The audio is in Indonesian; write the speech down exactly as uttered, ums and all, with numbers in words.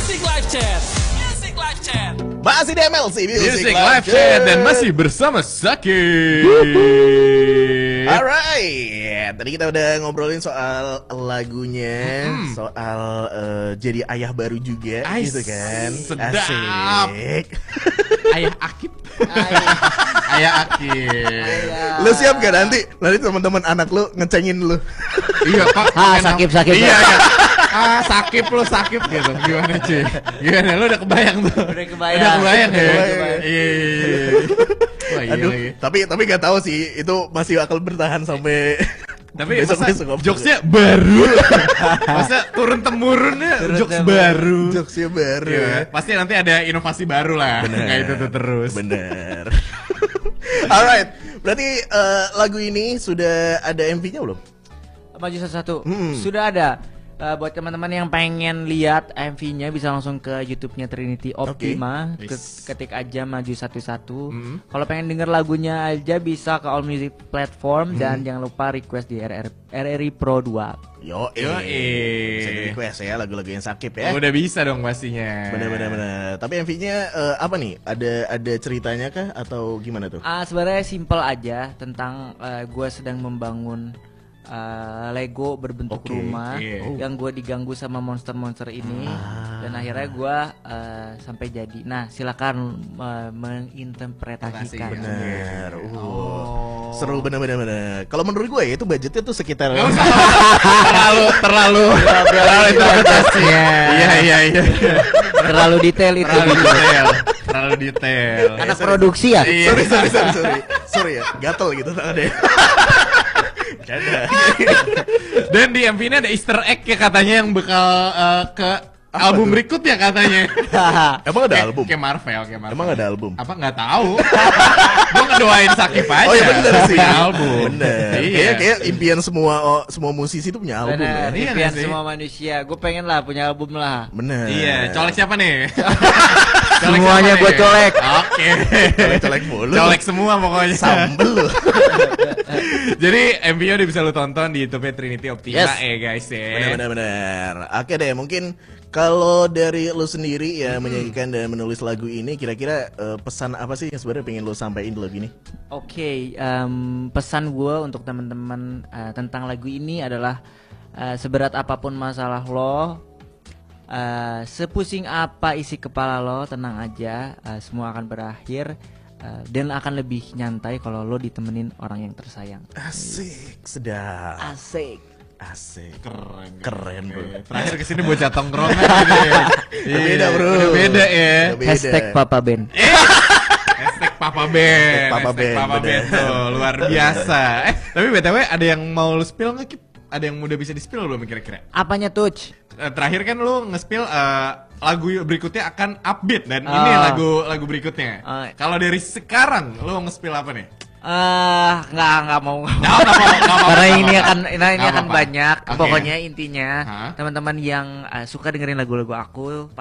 Music Live Chat. Music Live Chat. Masih di M L C Music, Music Live Chat dan masih bersama Sakit. Alright, tadi kita udah ngobrolin soal lagunya, Hmm. soal uh, jadi ayah baru juga, Ais, gitu kan? sedap. Asik. Ayah Akib. Ayah Akib. Lu siap gak nanti? Nanti teman-teman anak lu ngecengin lu. Iya kok. Ah, sakit sakit. Iya iya. Ah, sakit lu sakit gitu. Gimana cuy? Gimana lu udah kebayang tuh? Udah kebayang. Udah kebayang ya? Udah kebayang. Iya iya iya. Wah, iya Aduh, lagi. tapi tapi gak tahu sih itu masih bakal bertahan sampai Tapi besok masa besok jokesnya baru. Masa turun temurunnya Turun jokes temurun. baru. jokesnya baru. Iya, pasti nanti ada inovasi baru lah. Bener. Nggak itu tuh terus. Bener. Alright, berarti eh, lagu ini sudah ada M V-nya belum? Maju satu-satu. Hmm. Sudah ada. Uh, buat teman-teman yang pengen lihat M V-nya bisa langsung ke YouTube-nya Trinity Optima. Okay. Ke- Yes. ketik aja Maju satu-satu. Hmm. Kalau pengen denger lagunya aja bisa ke all music platform dan jangan lupa request di R R R R I Pro dua. Yo, Yo, eh. bisa di request ya lagu-lagu yang sakit ya. Udah bisa dong pastinya. Bener-bener bener. Tapi M V-nya eh, apa nih? Ada ada ceritanya kah atau gimana tuh? Ah, sebenarnya simple aja tentang gue sedang membangun uh, Lego berbentuk Oke, rumah iya. Oh. yang gue diganggu sama monster-monster ini Ah. dan akhirnya gue uh, sampai jadi. Nah, silakan uh, menginterpretasikan. Bener. Uh. Oh. Seru bener-bener bener. Kalau menurut gue ya itu budgetnya tuh sekitar Nggak usah. terlalu terlalu terlalu interpretasi. Iya iya iya. Terlalu detail itu. Terlalu detail. Terlalu detail. Anak produksi ya? Iya. sorry sorry sorry sorry. Sorry ya, gatel gitu tangannya. Bercanda. Dan di M V ini ada Easter egg ya katanya yang bakal uh, ke Apa album tuh? berikutnya katanya. Emang ada Kayak- album? Kayak Marvel, kayak Marvel. Emang ada album? Apa nggak tahu? Gua ngedoain Sakif aja. Oh iya bener sih. Punya album. Bener. Iya. Kayak kayak impian semua oh, semua musisi itu punya album Bener, ya. Iya impian nggak sih? semua manusia. Gue pengen lah punya album lah. Bener. Iya, colek siapa nih? Semuanya siapa gua nih? colek. Oke. Colek-colek mulu. Colek semua pokoknya. Sambel lu. Jadi M V-nya udah bisa lu tonton di YouTube Trinity Optima Yes. ya guys ya. Bener bener bener. Oke deh, mungkin kalau dari lu sendiri ya menyanyikan dan menulis lagu ini, kira-kira eh, pesan apa sih yang sebenarnya pengen lu sampaikan di lagu ini? Oke, em, pesan gue untuk teman-teman eh, tentang lagu ini adalah eh, seberat apapun masalah lo, eh, sepusing apa isi kepala lo, tenang aja, eh, semua akan berakhir eh, dan akan lebih nyantai kalau lo ditemenin orang yang tersayang. Asik, sedap. Asik. Asik. Keren. Keren, bro. Iya. Terakhir kesini bocah tongkrongan gitu ya. Udah beda, bro. Udah beda ya. Udah beda. Hashtag Papa Ben. Hashtag Papa Ben. Hashtag Papa Ben, Papa Ben bener. tuh luar biasa. Eh, tapi B T W ada yang mau lu spill nggak, Kip? Ada yang udah bisa di-spill belum kira-kira? Apanya touch? Eh, Terakhir kan lu nge-spill eh, lagu berikutnya akan upbeat dan ini Ah. lagu lagu berikutnya. Ah. Kalau dari sekarang lu nge-spill apa nih? Eh, nggak nggak mau. Nggak apa-apa, nggak apa-apa, Karena nggak ini apa-apa. akan nah, ini Nggak akan apa-apa. banyak. Oke. Pokoknya intinya Hah? teman-teman yang eh, suka dengerin lagu-lagu aku